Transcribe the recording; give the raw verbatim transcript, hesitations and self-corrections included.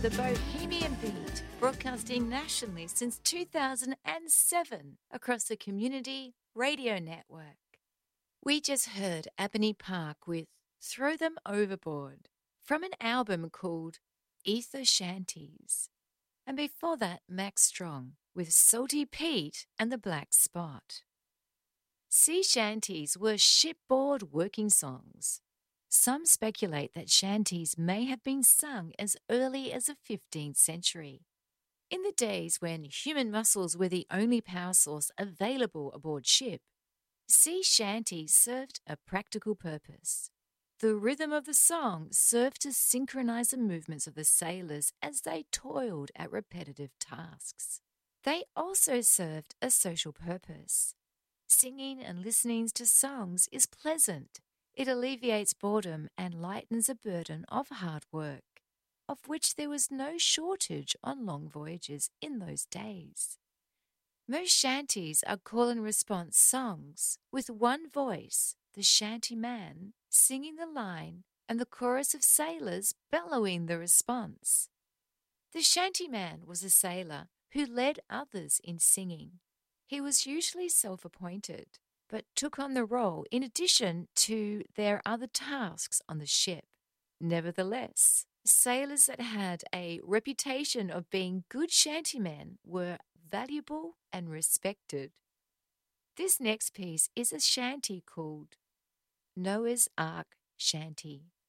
the Bohemian Beat, broadcasting nationally since two thousand seven across the Community Radio Network. We just heard Ebony Park with Throw Them Overboard from an album called Ether Shanties. And before that, Max Strong with Salty Pete and the Black Spot. Sea shanties were shipboard working songs. Some speculate that shanties may have been sung as early as the fifteenth century. In the days when human muscles were the only power source available aboard ship, sea shanties served a practical purpose. The rhythm of the song served to synchronize the movements of the sailors as they toiled at repetitive tasks. They also served a social purpose. Singing and listening to songs is pleasant. It alleviates boredom and lightens a burden of hard work, of which there was no shortage on long voyages in those days. Most shanties are call and response songs, with one voice, the shanty man, singing the line and the chorus of sailors bellowing the response. The shanty man was a sailor who led others in singing. He was usually self-appointed, but took on the role in addition to their other tasks on the ship. Nevertheless, sailors that had a reputation of being good shantymen were valuable and respected. This next piece is a shanty called Noah's Ark Shanty.